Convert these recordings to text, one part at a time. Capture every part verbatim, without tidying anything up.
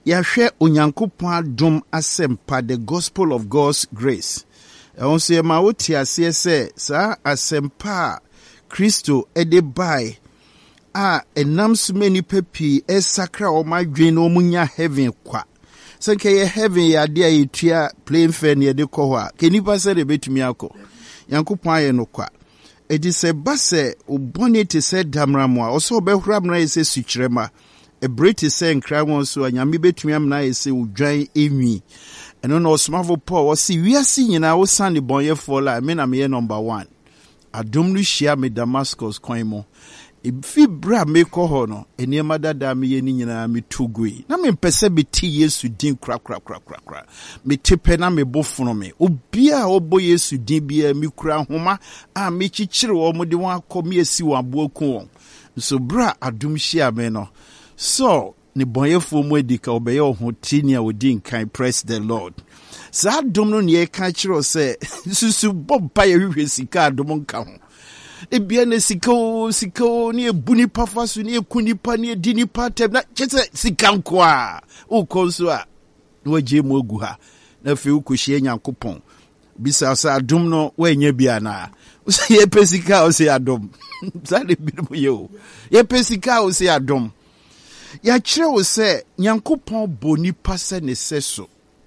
yahwe onyankopon adom asempa, the gospel of God's grace. Onse ye ma woti ase se sa asempa Kristo ede bai a enam so many pepi esakra o madwen no munya heaven kwa. Sanke ye heaven ya de ayetua plain fair ne de ko ho a kenipa se de betumi akọ. Yankopon aye no kwa. Edi se base obone te se damramo a oso obehura mna ese sukyerema. E brete se nkra won so anyame betumi amna ese odwan enwi. Eno no osmavo Paul wasi wiase nyina wo sane bonyefo la me na me number one. Adom no hia me Damascus kwan mo. Ifi bra me ko ho no eniema dada me ye ni nyina me tugui. Na me pese be ti Yesu din kra kra kra kra kra. Me tepe na me bofuno me. Obi a obo Yesu din bia me kura homa a me chichire wo mo de won akọ me esi wo aboku won. So bra adom hia me no. So ni bonyefo mo edika obeye ho tinia odin kan press the Lord. Sa adom no ne ka kire se susu bobba ye hwehwe sika adom nka ho. Ebia na sika o sika o ne ebuni pafaso ne ekunipa ne edini patem na chese sika nko a o konso a no waje mu ogu ha na fe ukohie Nyankopon bisa sa adom no wanya bia na o se ye pesika o se adom sa de bi mo ye o ye pesika o se adom ya kire o se Nyankopon boni pase ne seso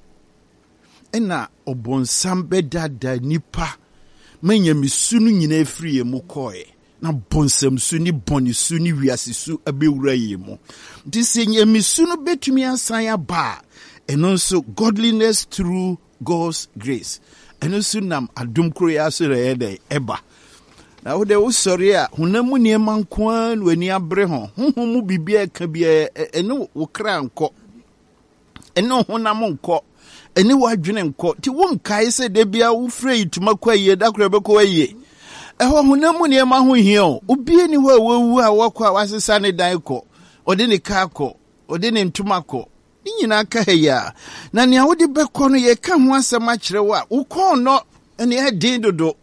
ena obonsam bedada nipa menya misunu nyina efiri ye mu koe na bonsam su ni boni su ni wiase su abewura ye mu dise nya misunu betumi asan aba eno so godliness through God's grace eno so nam adom kro ya so re ede eba na wo de wo sori a hunamu ne mankwan wani abre ho honhom mu bibia ka bia eno wo kra nko eno honam nko eni wadwene nko ti won kai se de bia wo frɛ ituma kwa yie da kra beko ayie ɛhɔ honamu ne ma ho hia o obi ni ho awu a wakwa wasesa ne dan kɔ ɔde ne ka kɔ ɔde ne ntuma kɔ ni nyina ka ya na ne awode beko no ye ka ho asɛm a kyerɛ wa wo kɔ no ene e din dodo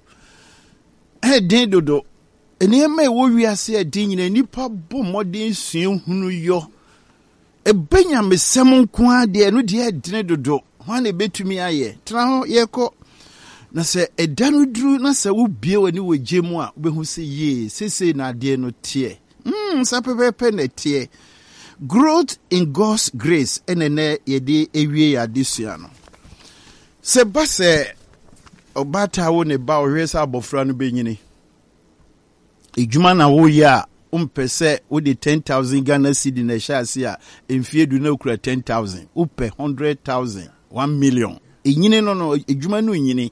e din dodo ene ma wo wiase e din nyina nipa bo modern suen hunu yo e benya mesɛm nko ade no de e din dodo wane betumi aye tra ho yeko na se edanu duru na se wo bie wani wo gemu a obehu se ye sese na ade no tie mm sa pepepe na tie growth in God's grace enene yede ewie ya desua no se base obata wo ne ba ohwesa abofra no benyini ejuma na wo ya umpese wo de ten thousand Ghana cedi na shasi a emfie du na okura ten thousand upe one hundred thousand one million enyine no no ejuma no nyine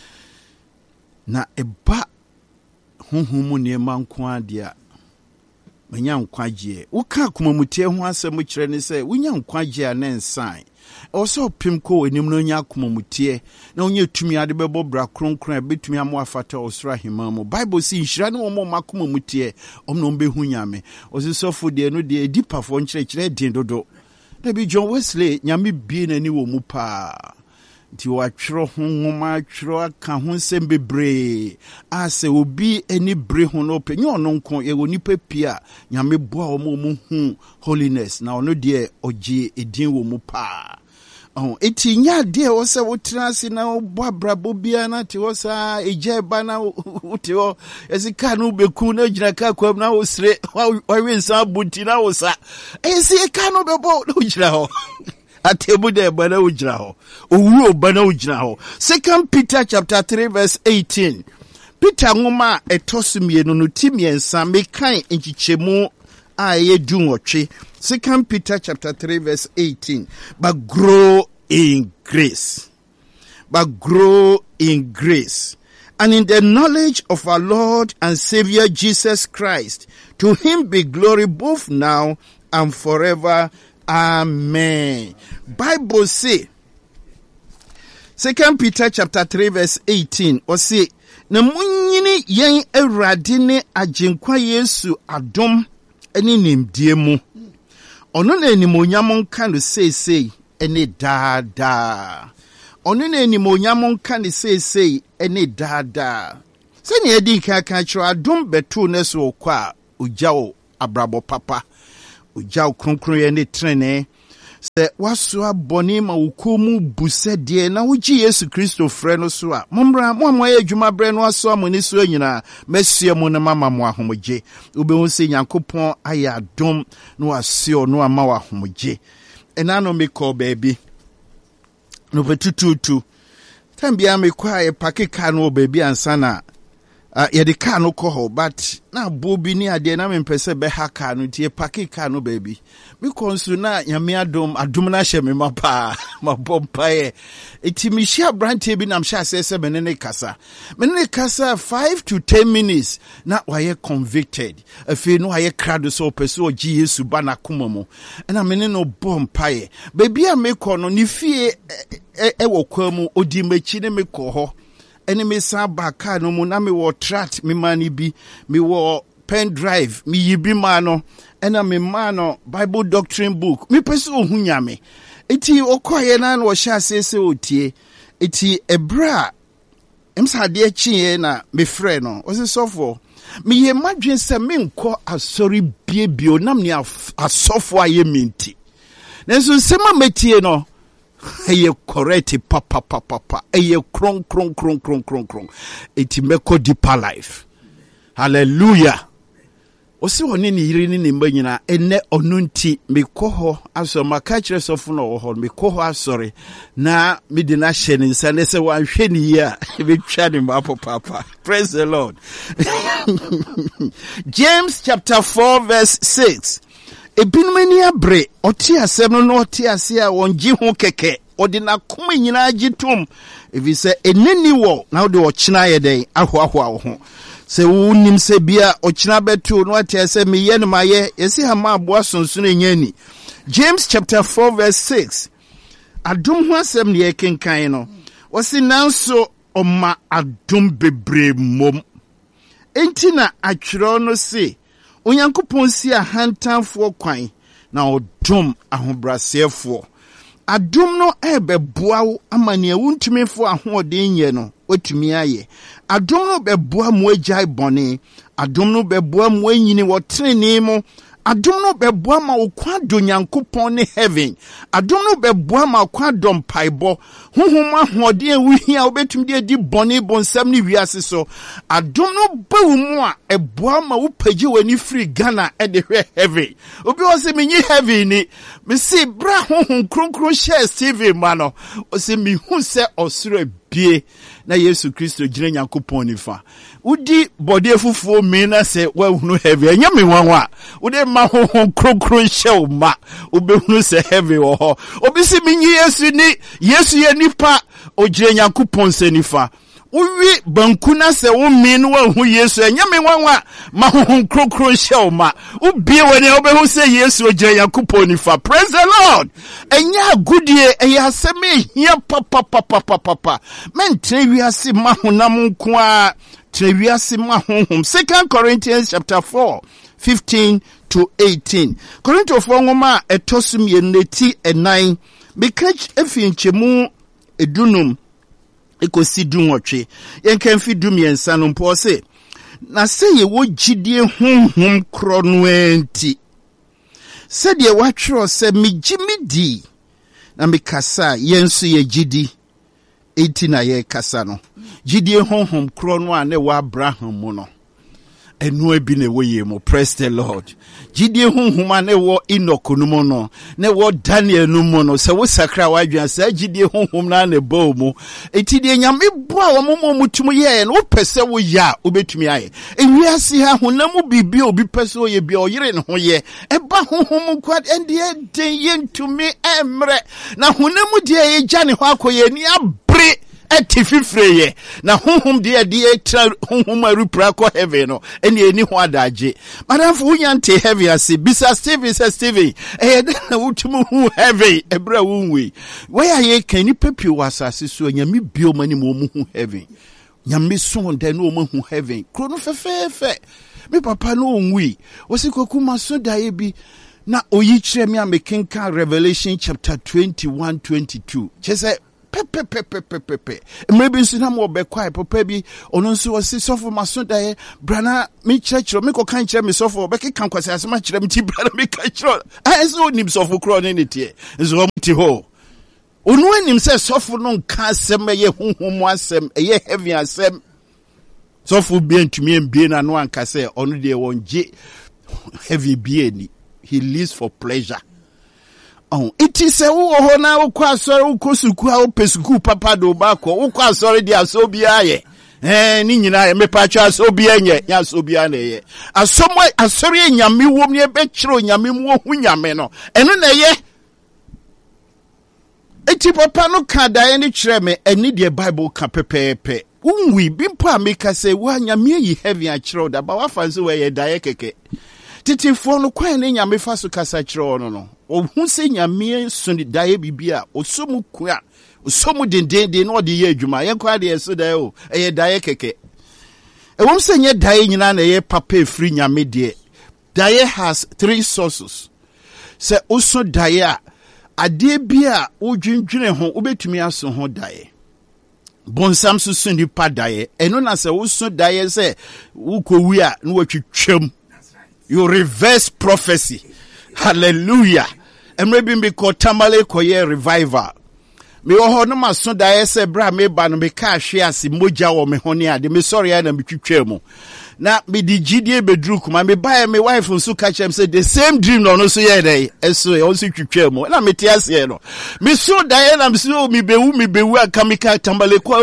na eba honhomu ne manko ade a manya nkwaje wo ka komamutie ho asem kire ne se wonya nkwaje a ne nsan also pim ko enim no nya komamutie na wonya tumi ade bebo bra kronkron betumi amo afata osra himamo bible si nhira ne wo mo makomamutie omno mbehu nyame osisofo de no de edipafo nkire kire din dodo na bi John Wesley nyame bie nani wo mu pa ti wa twro ho nwoma twro aka ho nsem bebre ase obi eni bre ho no pe nyo no nko ye woni pepia nyame boa o mo mu hu holiness na ono de ogie edin wo mu pa oh eti nya de wo se wo trase na obo abrabo bia na ti wo sa eje ba na uti wo esika no beku na gyina ka kwam na wo sre wa wensa buti na wo sa esika no bebo na gyina ho atebu de ba na wo gyina ho owu ba na wo gyina ho. Second Peter chapter three verse eighteen Peter ngoma etosumie no no timiensa mekan enchichemu a ye dunwotwe. Second Peter chapter three verse eighteen but grow in grace but grow in grace and in the knowledge of our Lord and Savior Jesus Christ. To him be glory both now and forever. Amen. Bible say Second Peter chapter three verse eighteen or say na munyini yen Awurade ne agenkwa Yesu adom ene nimdie mu ono na animonyam nka no seesei ene daada ono na animonyam nka no seesei ene daada se ne edi ka ka kiro adom beto ne so kwa ogyawo abrabo papa ogyawo kronkron ye ne trene Se wasua boni ma wukomu buse die na wuji Yesu Kristo frɛ no so a momra mo amoa adwuma brɛ no aso amoni so nyina mesua mu na mama mo ahomgye obehu se Nyankopɔn ayɛ adom no asio no ama wa ahomgye ena no me call baby no betututu tambia me kwa e pakeka no baby ansa na Uh, yedi car no koho, but na bobi ni ade na mempese be ha car no tie paki car no baby. Mi konsu na nyame adom adom na hye me mapa ma bompae. Eti mi hia brante bi na mhya sese menene kasa. Menene kasa five to ten minutes na waye convicted. Afi no waye krado so pese o gi Yesu ba na koma mu. Na menene no bompae. Baby a me ko no ni fie e e wo kwa mu odi machi ne me ko ho. Enemy saba car no mu na me wo tract me mani bi me wo pen drive me yibi mano ena me mano Bible doctrine book me pese ohun nyame eti okoye na na wo hya asese otie eti ebra emsa de achi na me frɛ no o se sofo me ye madwen se me nko asori biebio nam ne asofo aye minti nenso sema metie no eye correct papa papa papa eye kron kron kron kron kron kron eti meko deeper life hallelujah osi woni ni yiri ni ne mbanyina ene onunti mekoho aso maka kire sofo no ho mekoho asori na me de na hye ne nsa ne se wan hwe ni ya be twa ne ma papa praise the Lord. James chapter four verse six. Ebinumani abre oti asem no oti ase a wonji ho keke odi na koma nyina agitom evi se eneni wo na odi ochina yeden aho aho aho se wunim se bia ochina betu no ati ase meye ne maye yesi ha ma aboa sonso na nyani. James chapter four verse six. Adom ho asem ne yekenkan no wosi nanso oma adom bebre mom enti na atwero no se Onyankopɔn si ahantanfo kwan na odom ahobrasefo adom no ebeboa wo amane awuntumefo ahoɔden nye no otumi aye adom no beboa mo agyae bɔne adom no beboa mo anyini wɔ trenee mo adom no beboa ma okwa do Nyankopɔn ne heaven adom no beboa ma okwa do mpaibo honhom ahoɔden awuhia obetumi de di bɔne bonsam ne wiase so adom no bawu mu a eboa ma wo pagye wani free Ghana e de hwe heaven obi o se menyi heaven ni me se bra honhom kronkron share Steve ma no o se mi hu se osoro bie na Yesu Kristo gire Nyankopɔn nifa udi body fufuo me na se wa hunu heaven anya me wanwa udi ma honhom kronkron share ma obehunu se heaven wo ho obi se menyi Yesu ni Yesu ye nipa o gire Nyankopɔn se nifa uwi bankuna se wo minu wa hu Yesu enya me wanwa ma honhom krokro hye ma ubie woni obehu se Yesu ogire Yakupon nifa praise the Lord enya agudie eya aseme hia papa papa papa men trewiase ma honam nko a trewiase ma honhom. Second Corinthians chapter four fifteen to eighteen. Corinthians four ngoma etosum ye neti enan bekach efinchemu edunum ekosi dunwotwe yenkan fi dum yensa no mpo se na se ye wo gidie honhom kro no enti se de watwero se migimidi na mikasa yenso ye gidi enti na ye kasa no gidie honhom kro no a ne wa Abraham mu no enu abi ne wo ye mo praise the Lord gidie honhom a ne wo Enoch no mo no ne wo Daniel no mo no se wo sakra wa adwan sa gidie honhom na ne ba mu enti de nyame bo a wo mo mutum ye no pese wo ya obetumi aye ewiase ha honam bibi obi pese wo ye bia oyire ne ho ye e ba honhom kwad ende den ye ntumi emre na honam de ye gya ne ho akoye ni abre eti fifreye na honhom de de etra honhom arupra ko heaven no ene eni ho adaje madam fu nyante heaven ase bisa Steve say Steve eh na wutumu hu heaven ebra wunwe where ye kan ni papi wasase so nyame biomani mo mu hu heaven nyame so de no mo hu heaven kro no fefefe me papa no onwi osikoku maso dae bi na oyi kire me amekenka Revelation chapter twenty-one twenty-two chese pepe pepe pepe pepe. Maybe nso na mo be kwai papa bi ono nso o se sofo maso dae brana me church me ko kan kire me sofo be ke kan kwase asema kire me ti brana me kan kire. Ah so nim sofo kro ne ne tie. Nso ti ho. Onu anim se sofo no nka asem ye honhom asem ye heavy asem. Sofo bi antumi ambie na no anka se onu de wonje heavy bie ni. He lives for pleasure. Oh, it is a wo na wo kwa sori wo kosuku a wo pesuku papa do ba ko wo kwa sori dia so bia ye eh ni nyina ye mepa twa so bia nye ya so bia na ye asomo asori nyame wom ne be kiro nyame mu hu nyame no eno na ye eti papa no ka da ni kire me eni de Bible ka pepepe unwi bimpo ameka se wa nyame yi heavy a kiro da ba wa fanso we ye da ye keke titifo no kwan ne nyame fa so kasa kiro no no ohun se nyame so ni dae bibia osomu kua osomu dendenden no de ye adwuma ye kwa de so dae o eye dae keke e wom se nye dae nyina na ye papa free nyame de dae has three sources se oso dae a ade bia odwindwene ho obetumi aso ho dae bonsam so so ni pa dae eno na se oso dae se ukowi a no watwitwam. You reverse prophecy. Hallelujah. Emre bimbi ko tamale koye revival. Me oho no maso da ese bra me ba no me ka hwe ase moja wo me hone ade me sorry na me twitwa mu. Na me di gidie bedru kuma me ba me wife nso ka chem say the same dream no no so ye dey. Eso e onso twitwa mu. Na me tie ase no. Me so da na me so me bewu me bewu aka me ka tamale ko.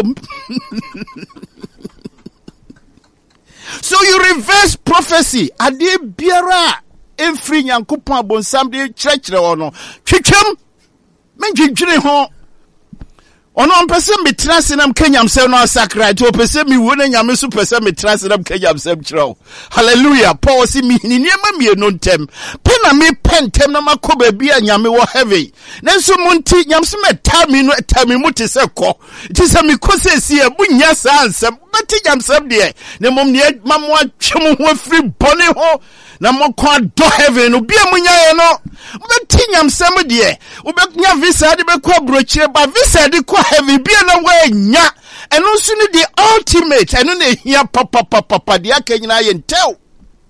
So you reverse prophecy. Ade biara enfri nyankopon abonsam de kyerɛkyerɛ wo no twetwam menjidwire ho ono mpese metra senam kanyamsem no asakra to pese mi wo na nyame so pese metra senam kanyamsem kyerɛ. Hallelujah. Paul si mi ni niema mi no ntem pe na me pentem na makoba bia nyame wo heavy nanso munti nyamse meta mi no eta mi muti se kɔ ti se mi kosesi e bunya sa ansem beti nyamsem de ne mom ne mammo atwem ho afri bone ho na mokwa do heaven obi amunya ye no beti nyamsem de obenya visa de be kwa brochire ba visa de kwa heaven bia na wa nya eno so ne the ultimate eno na hia papa papa papa de akanyina ye ntew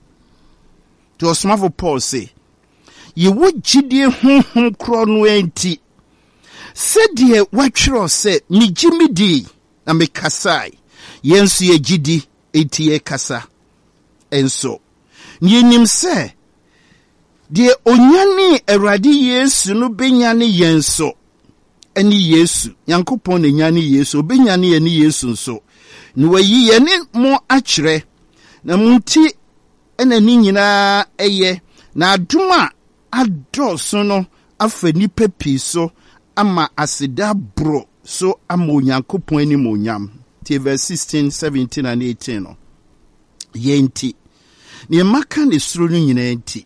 to osmafo Paul say ye wo gidie honhom kro no enti se de watwero se ni gimidi na me kasai yensu ye gidi enti ye kasa enso ni nim se de onyane Awurade Yesu no benyane yenso eni Yesu Yankopon ne nyane Yesu benyane ye ni Yesu nso ni wayi ye ni mo akyere na munti ena ni nyina eye na aduma adoso no afa nipa pi so ama aseda bro so ama Onyankopon ani mo nyam. T verse sixteen, seventeen and eighteen no yenti ne maka ne suro no nyina enti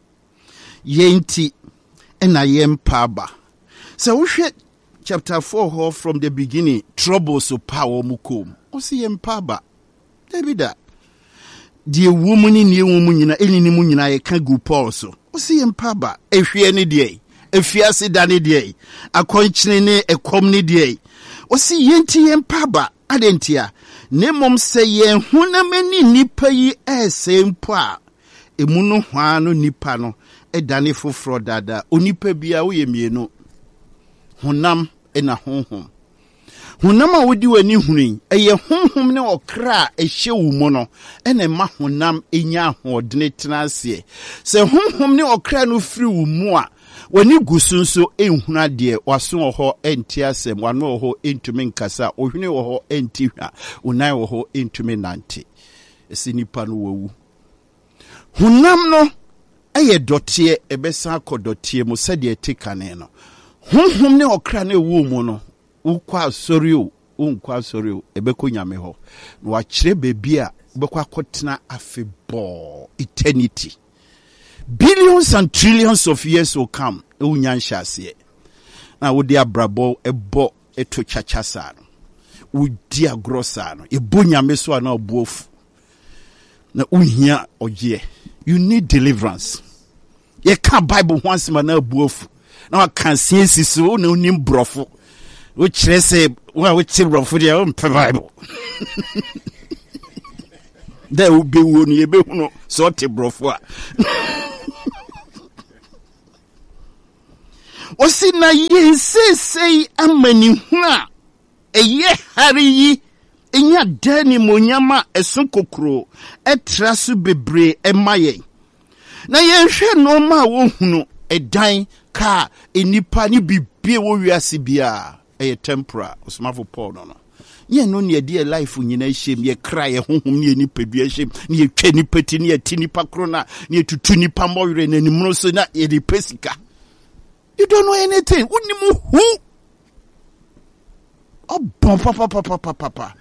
yenti ena yempa ba. So we hwe chapter four from the beginning trouble so power mukom o se yempa ba Davida die womuni ne womu nyina enini mu nyina ye ka gu Paul so o se yempa ba ehwe ne de efiase da ne de akonkyene ne ekom ne de o se yenti yempa ba adentia ne mom se ye hunamani nipa yi esempo a emu no hwa no nipa no edane foforo dada onipa bia wo ye mienu honam ena honhom honam a wodi wani hunu eye honhom ne okra ehye wo mu no ena ma honam enya ahodene tenase se honhom ne okra no firi wo mu a wani gusunso enhuna de waso ho enti asem wano ho entumi nkasa ohwene ho enti hwa unan ho entumi nante esi nipa no wawu honam no eye dotie ebesa akodotie mu sede etikane no honhom ne okra na ewu mu no ukwa asori o unkwa asori o ebeko nyame ho no wakyere bebi a ubekwa akotena afebo eternity. Billions and trillions of years will come. Unyan shasiye. Na wudi abrabo ebo eto chachasano. Wudi agrosano. Ebo nyameswa na obuofu. Na unya oje. You need deliverance. Ye ka Bible once ma na obuofu. Na wakansiye siso na unim brofu. which they say, well, which children for their own Bible. There will be one ye be no sort of brofwa. Osi na ye say say amani huna eye hari yi enya dani monyama esunkokro etrasu bebre emaye na ye hwe no ma wo hunu edan ka enipa ni bibie wo wiase bia eye tempera osmafo Paul no no ye no ne de life nyina hyem ye kra ye honhom ne enipa dua hyem ne ye twa nipa ti ne ye ti nipa krona ne ye tutu nipa mowre na nimro so na ye de pesika. You don't know anything. Unimu who? Oh, papa, papa, papa, papa.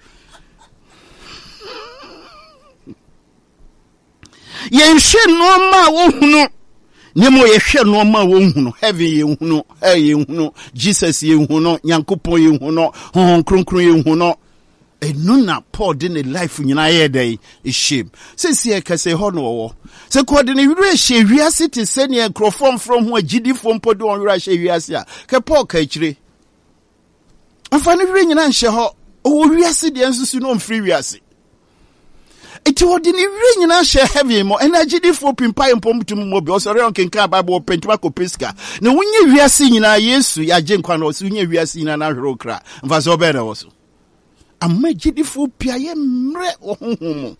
Ye she no ma wo hunu. Nemo ye she no ma wo hunu. Heaven ye hunu, hell ye hunu, Jesus ye hunu, Nyankopon ye hunu, hon kronkron ye hunu. E nuna Paul de ne life nyina ye dey is shame. Since ye ka say ho no wo. Se ko de ne wure hye wiase te se ne enkrofom from ho agidi fom podo on wure hye wiase a. Ke Paul ka kire. Afa ne wure nyina nhye ho. O wiase de ensusu no mfiri wiase. Eti wo de ne wure nyina hye heavy mo energy fo pimpa empom tum mo bi osore on kenka Bible pentima ko peska. Ne wunye wiase nyina Yesu ya je nkwa no so wunye wiase nyina na hwero kra. Mfa so be na wo so. Amagidifo pia ye mre ohunhumu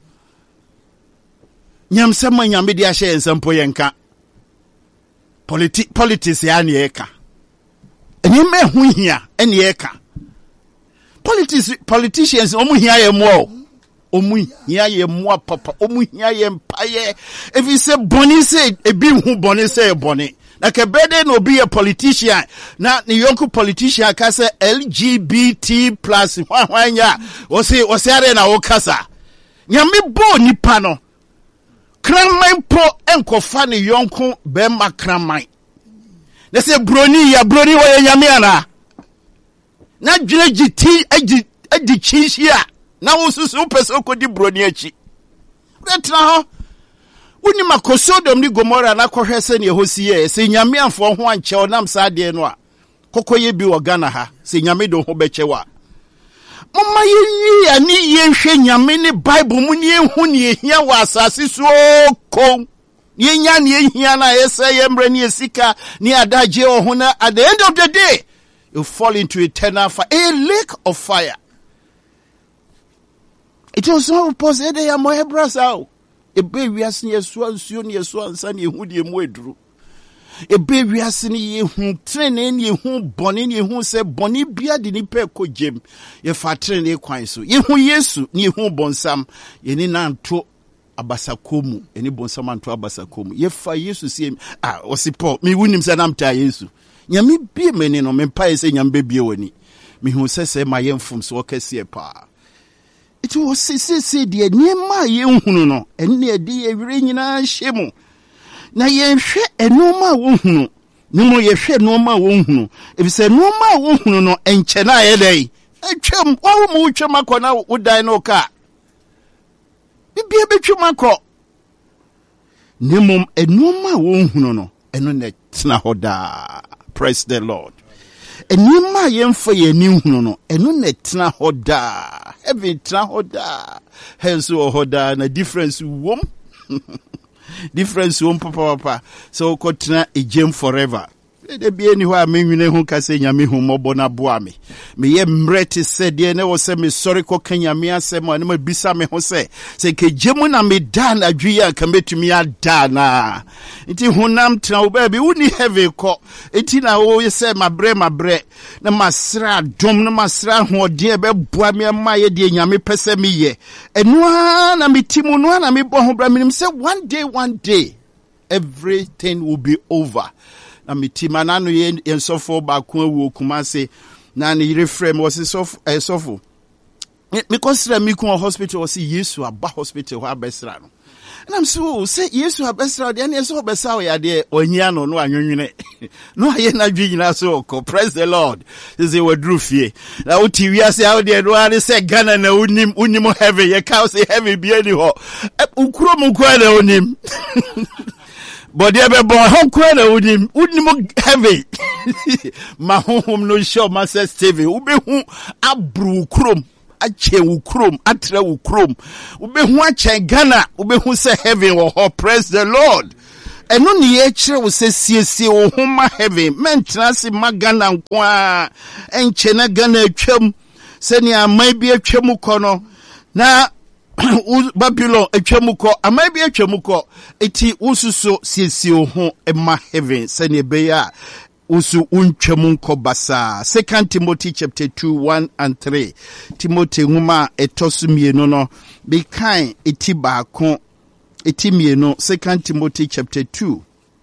nyamsema nyame de ahye ensampo yenka politi politics ya ne eka eni me hu hia eni eka politics politicians omu hia ye mo omu hia ye mo papa omu hia ye mpaye if you say boni say ebi hu boni say boni na ke bede no be a politician na ni yonku politician ka say L G B T plus hwanya o say o say are na wo kasa nyame bo nipa no kramman po enkofa ne yonku be ma kramman na say broni ya broni wo ye nyame ana na dwere giti agi adi chihia na wo susu peso ko di broni achi retra ho Uni makosodom ni Gomora na kohwese ne hosiye se nyame amfo ho anche onam saade no a kokoye bi wo Ghana ha se nyame do ho bechewa mama yenyi ani yenhwe nyame ne Bible mu ne ehu ne ehia wa asase so ko yenya ne ehia na yesa yemre ne esika ne adaje ho na at the end of the day you fall into eternal fire, a lake of fire. It was not possible ya mo hebrasa ebe wiase ne yeso ansuo ne yeso ansa ne ehu de mu eduru ebe wiase ne yehu trene ne yehu bone ne yehu se bone bia de ni pe ko gem ye fa trene kwan so yehu Yesu ne yehu bonsam ye ni nanto abasakomu eni bonsam anto abasakomu ye fa Yesu sie ah osipo mi wunim se namta Yesu nyame bie meni no me pa se nyambe bie wani mi hu se se ma yemfum so okase pa. It was say say de niema ye hunu no enne de ye wire nyina hyemu na ye hwe enoma wo hunu ne mo ye hwe enoma wo hunu ebi se enoma wo hunu no enche na ye dai atwam wo mo twam akona wo dan no ka bibia betwam akọ ne mom enoma wo hunu no eno ne tena hoda. Praise the Lord. Enima yemfa ye ni hunu no eno na tena hoda heaven tena hoda hence o hoda na difference wom difference wom papa papa so ko tena ejem forever de bia ni ho a menwene ho kase nyame ho mobo na boa me me ye mrete se de ne wo se me sorry ko kanyame asem ane ma bisa me ho se se ke jemu na me da na dwia ka metumi ada na nti honam tena wo ba bi woni heaven ko enti na wo se mabre mabre na masra dom na masra ho de be boa me ma ye de nyame pese me ye eno na metimu no na me bo ho bra me say one day one day everything will be over. Na mitima na no ye ensofo ba ko awu Kumase na ne reframe was sof esofo because me ko hospital was Yesu aba hospital wa besra no and I'm so say Yesu abesra de na so besa ya de ohia no no anwunwene no aye na dwi nyina so ko. Praise the Lord. This is wadru fie na uti wiase how de no ani say Ghana na unim unim heaven ye ka say heaven bi ani ho ukuro mu kwa na unim but they be born home kwena udim udim heavy ma home no show master Steve ube hu abru krom ache wu krom atra wu krom ube hu ache Ghana ube hu se heaven wo ho. Praise the Lord. Eno ni ye kire wo se siesie wo ho ma heaven mentra se magana nko a enche na Ghana atwam se ni amai bi atwam kono na Babylon atwamuko amabi atwamuko eti ususo siesie ho ema heaven sene beya usu untwamunko basa. Second Timothy chapter two one and three. Timothy nguma etosumieno no be kind eti baako eti mieno. Second Timothy chapter two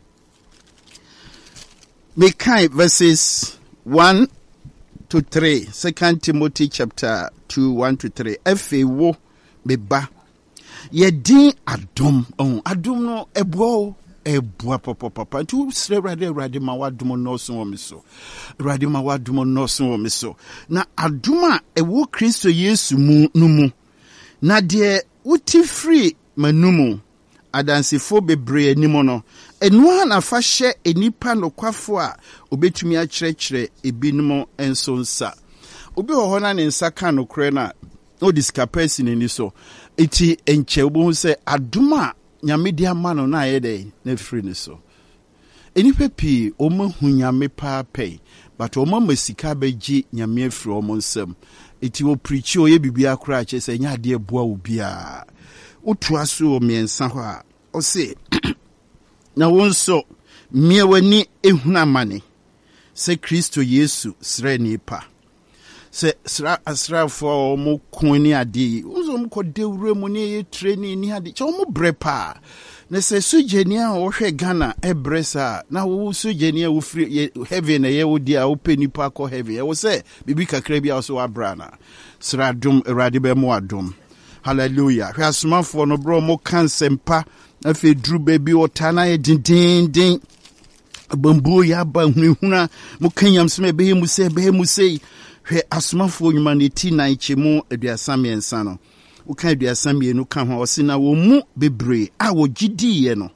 be kind verses one to three. Second Timothy chapter two one to three. Efe wo beba ye din adom on adom no ebo ebo papa papa tu sre rade rade ma wadom no so wo so rade ma wadom no so wo so na adoma ewo Kristo Yesu mu no mu na de uti free manumu adansefo bebre animo no eno na fa hye enipa no kwafo a obetumi a kyerɛkyerɛ ebinom enso nsa obi ho ho na ne nsa ka no kre na no discapacity ni so iti enche obo se aduma nyame dia ma no na yede na free ni so enipa pi o ma hu nyame pa pay but o ma masika beji nyame afri o mo nsam iti o preach o ye bibia kra che se nya de boa obi a otu aso o miensa ho a o se na wonso mie wani ehuna mane se Kristo Yesu sre ni pa se sra asra for mo koni ade uzo mo kodewure mo ne ye training ni ade che mo brepa ne se sujeni a wo hwe Ghana ebresa na wo sujeni a wo free heaven ye wo dia wo penipa ko heaven wo se bibi kakra bia so abrana sra dum erade be mo adum. Hallelujah. Hwe asomafo no bro mo kansempa afi dru baby otana ye din din din bambu ya ba hunhuna mo kanyam sme be mu se be mu se hwe asomafo humanity na ichemu aduasa miensa no uka aduasa mienu ka ho osina wo mu bebre a wo gidiye no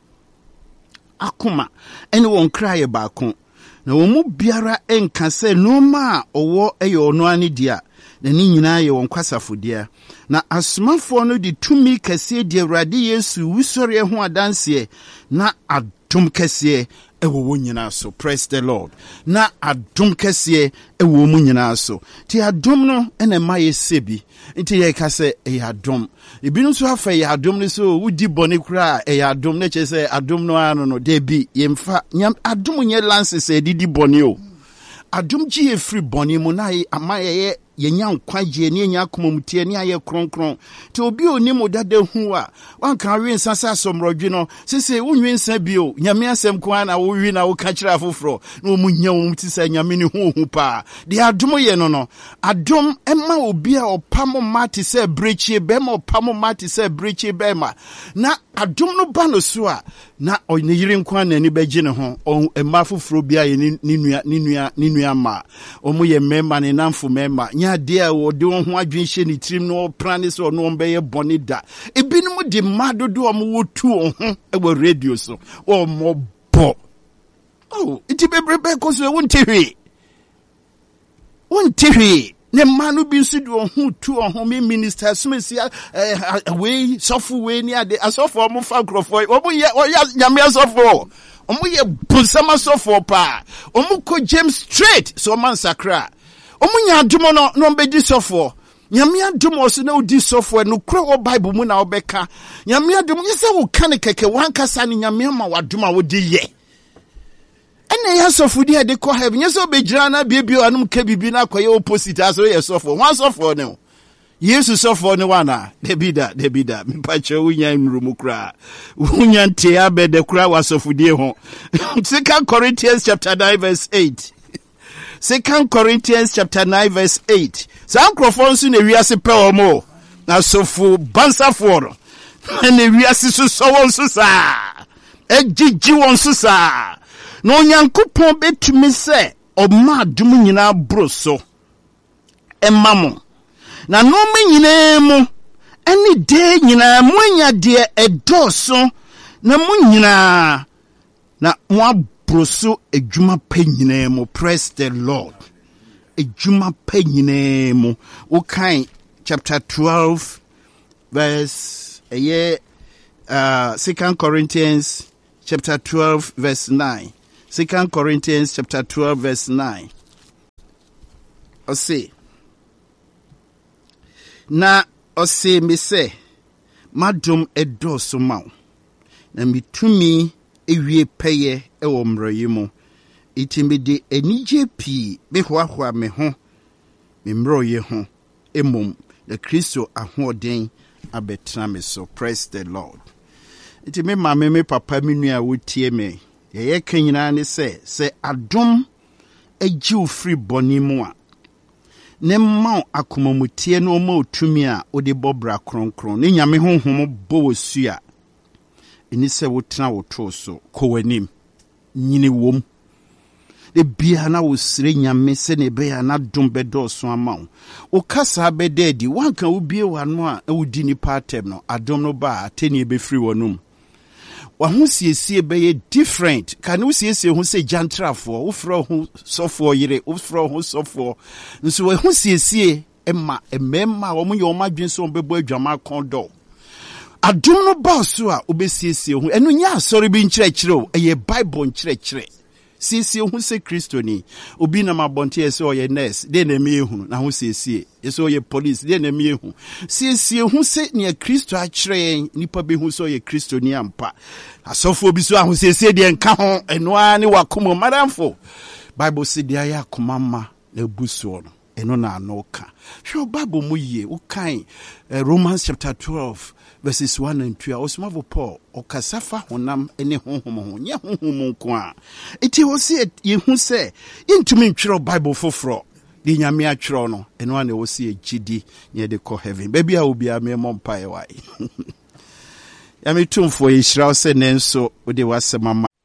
akoma ene won kraye baako na wo mu biara enka se no ma owo eyo no ani dia na ni nyina ye won kwasafo dia na asomafo no di tumi kase di Awurade Yesu wusore ho adanse na adom kase ewo wo nyina so. Praise the Lord. Na adom kase ewo mu nyina so ti adom no ene ma ye sebi nti ye ka se e adom ebinu so afa ye adom ne so wudi bone kura e adom ne che se adom no ano no de bi ye mfa adom nye lances e didi bone o adom ji e free bone mu na ama ye yenya nkwaje ne yenya akomamutie ne aye kronkron te obi oni modade hu a wanka wi nsasa asomrodwe no sese wonwi nsa bio nyame asem kwa na wo wi na wo ka kira afoforo na omu nya wo ti sa nyame ne hu hu pa de adom ye no no adom ema obi a opamo mate se brechi be ma opamo mate se brechi be ma na adom no ba no so a na oyine yire nkwa na ni beji ne ho ema afoforo bia ye ni nua ni nua ni nua ma omu ye mema ne namfo mema dia wo de won ho adwenhye ni trim no prane so no mbeye bone da ebinum de madodo o mo wotu ho e radio so o mo bo oh iti bebrebe ko so won tehwe won tehwe ne manu bi nso de ho tu ho me minister smesi we sofu we ni ade asofo mo fa krofo o mo ye o ya nyame asofo o mo ye busama sofo pa o mo ko James straight so man sakra omunya adumo no no mbedi sofo nyame adumo so na odi sofo no kura wo bible mu na obeka nyame adumo yese wo kan keke wankasa ni nyame ma waduma wo di ye ene ya sofo di ade ko heaven yese obegira na biebio anum ka bibi na koye opposite aso ye sofo wan sofo ne Yesu sofo ne wana debida debida mipache wunya nrumu kura wunya nte abede kura wa sofo di ho Second Corinthians chapter nine verse eight. Second Corinthians chapter nine verse eight. Sa microphone su ne wiase pe omo. Na sofu bansa foro. Ne wiase su so won su sa. Ejiji won su sa. No Onyankopon betumi se o ma dum nyina broso. Emamo. Na no me nyina mu eni de nyina mu anya de edoso na mu nyina Na mo abroso adwuma pa nyinaa mo. Praise the Lord. Adwuma pa nyinaa mo. Wokan chapter twelve verse eh, uh Second Corinthians chapter twelve verse nine. Second Corinthians chapter twelve verse nine. I say na ose me say madom edoso ma na mitumi ewie peye e wo mroyi mu itimi de enije pi be hoahoa me ho me mroyi ho emom the Kristo ahoden abetra me so. Praise the Lord. Itimi mama me papa me nua wotie me ye ye kanyina ne se se adom eji free boni mu a ne ma akomamutie no ma otumi a ode bobra kronkron ne nyame honhom bo wosu a eni se wotena woto so kowanim nyine wom de bia na wosire nyame se ne be ya na dom bedo so ama wo kasa be dedi wanka wo bie wano a wodi ni patem no adom no ba ateni be free wonum wahu siesie be ye different kan wo siesie hu se jantrafo wo fro hu sofo yire wo fro hu sofo nso wahu siesie emma emma wo mo ye o madwen so bebo adwama kondo adom no ba so a obesiesie hu enu nya asori bi nkyerɛkyerɛ o eye bible nkyerɛkyerɛ siesie hu se Kristo ni obi na mabonte ese oye nurse de na me hu na hu siesie ese oye police de na me hu siesie hu se ne Kristo a kyerɛ nipa be hu so oye Kristo ni ampa asofo bi so ahu siesie de nka ho eno a ne wakomo madamfo bible se de aya komama na buso no eno na anoka hwe bible mu ye ukan uh, Romans chapter twelve verses one and two. Osmavo Paul okasafa honam ene honhom ho nya honhom nko a eti wo se ye hu se intumi ntwero bible foforo di nyame atwero no eno a na wo se gidi ye de ko heaven baby a obi a me mompa e wai ya me tumfo ye hira wo se nenso wo de wasema